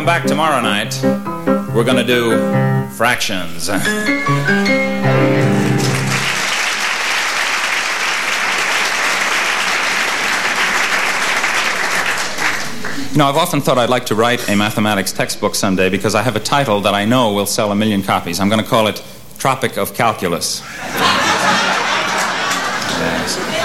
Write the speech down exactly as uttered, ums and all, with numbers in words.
back tomorrow night, we're going to do fractions. You know, I've often thought I'd like to write a mathematics textbook someday because I have a title that I know will sell a million copies. I'm going to call it Tropic of Calculus. Yes.